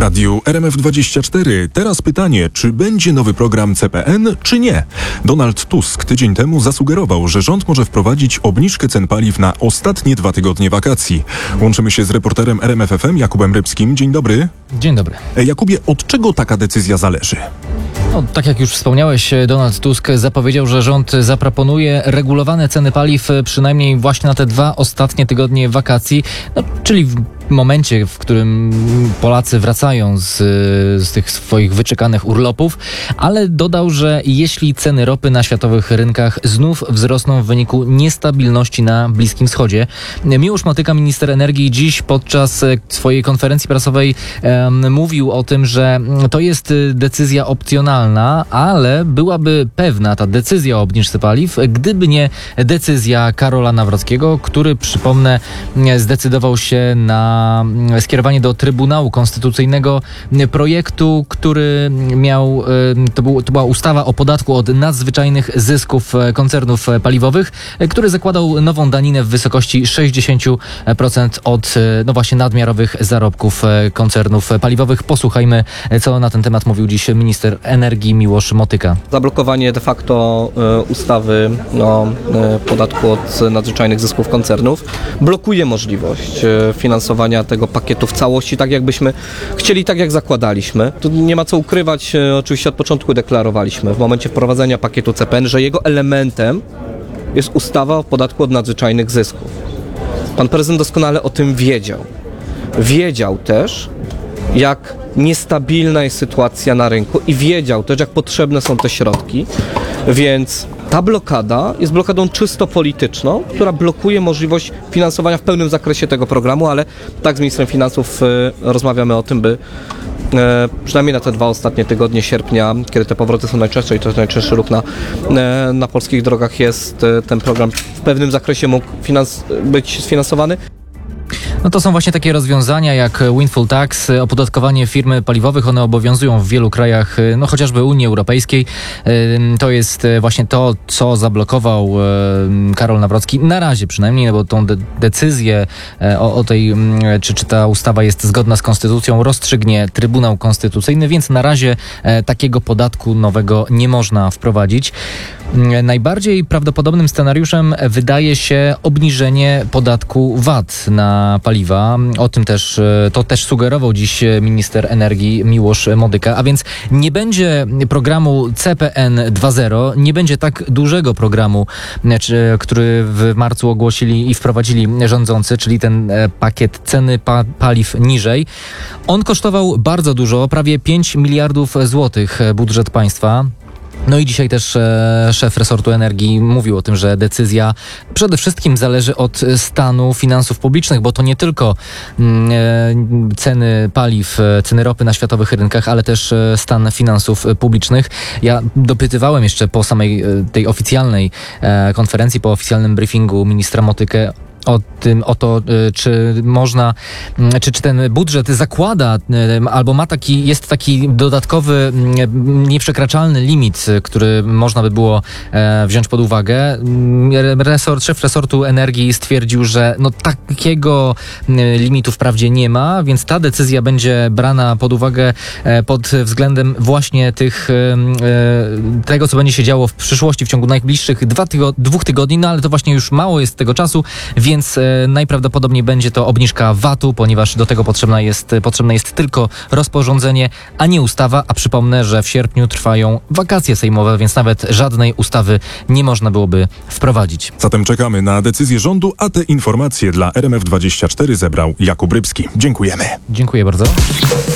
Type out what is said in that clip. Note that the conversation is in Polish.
radiu RMF24. Teraz pytanie, czy będzie nowy program CPN, czy nie? Donald Tusk tydzień temu zasugerował, że rząd może wprowadzić obniżkę cen paliw na ostatnie 2 tygodnie wakacji. Łączymy się z reporterem RMF FM Jakubem Rybskim. Dzień dobry. Dzień dobry. Jakubie, od czego taka decyzja zależy? No, tak jak już wspomniałeś, Donald Tusk zapowiedział, że rząd zaproponuje regulowane ceny paliw przynajmniej właśnie na te 2 ostatnie tygodnie wakacji, czyli w momencie, w którym Polacy wracają z tych swoich wyczekanych urlopów, ale dodał, że jeśli ceny ropy na światowych rynkach znów wzrosną w wyniku niestabilności na Bliskim Wschodzie. Miłosz Motyka, minister energii, dziś podczas swojej konferencji prasowej mówił o tym, że to jest decyzja opcjonalna, ale byłaby pewna ta decyzja o obniżce paliw, gdyby nie decyzja Karola Nawrockiego, który, przypomnę, zdecydował się na skierowanie do Trybunału Konstytucyjnego projektu, który miał, to była ustawa o podatku od nadzwyczajnych zysków koncernów paliwowych, który zakładał nową daninę w wysokości 60% od właśnie nadmiarowych zarobków koncernów paliwowych. Posłuchajmy, co na ten temat mówił dziś minister energii Miłosz Motyka. Zablokowanie de facto ustawy o podatku od nadzwyczajnych zysków koncernów blokuje możliwość finansowania tego pakietu w całości, tak jakbyśmy chcieli, tak jak zakładaliśmy. Tu nie ma co ukrywać, oczywiście od początku deklarowaliśmy w momencie wprowadzenia pakietu CPN, że jego elementem jest ustawa o podatku od nadzwyczajnych zysków. Pan prezydent doskonale o tym wiedział. Wiedział też, jak niestabilna jest sytuacja na rynku i wiedział też, jak potrzebne są te środki, więc ta blokada jest blokadą czysto polityczną, która blokuje możliwość finansowania w pełnym zakresie tego programu, ale tak z ministrem finansów rozmawiamy o tym, by przynajmniej na te 2 ostatnie tygodnie sierpnia, kiedy te powroty są najczęstsze i to jest najczęstszy ruch na polskich drogach, jest ten program w pewnym zakresie mógł być sfinansowany. No to są właśnie takie rozwiązania jak windfall tax, opodatkowanie firm paliwowych. One obowiązują w wielu krajach, chociażby Unii Europejskiej. To jest właśnie to, co zablokował Karol Nawrocki. Na razie przynajmniej, bo tą decyzję o tej, czy ta ustawa jest zgodna z konstytucją, rozstrzygnie Trybunał Konstytucyjny, więc na razie takiego podatku nowego nie można wprowadzić. Najbardziej prawdopodobnym scenariuszem wydaje się obniżenie podatku VAT na paliwa. O tym to też sugerował dziś minister energii Miłosz Motyka, a więc nie będzie programu CPN 2.0, nie będzie tak dużego programu, który w marcu ogłosili i wprowadzili rządzący, czyli ten pakiet ceny paliw niżej. On kosztował bardzo dużo, prawie 5 miliardów złotych budżet państwa. No i dzisiaj też szef resortu energii mówił o tym, że decyzja przede wszystkim zależy od stanu finansów publicznych, bo to nie tylko ceny paliw, ceny ropy na światowych rynkach, ale też stan finansów publicznych. Ja dopytywałem jeszcze po samej tej oficjalnej konferencji, po oficjalnym briefingu ministra Motykę o to, czy można, czy ten budżet zakłada, albo jest taki dodatkowy, nieprzekraczalny limit, który można by było wziąć pod uwagę. Szef resortu energii stwierdził, że takiego limitu wprawdzie nie ma, więc ta decyzja będzie brana pod uwagę pod względem właśnie tego, co będzie się działo w przyszłości, w ciągu najbliższych 2 tygodni, ale to właśnie już mało jest tego czasu, więc najprawdopodobniej będzie to obniżka VAT-u, ponieważ do tego potrzebne jest tylko rozporządzenie, a nie ustawa, a przypomnę, że w sierpniu trwają wakacje sejmowe, więc nawet żadnej ustawy nie można byłoby wprowadzić. Zatem czekamy na decyzję rządu, a te informacje dla RMF24 zebrał Jakub Rybski. Dziękujemy. Dziękuję bardzo.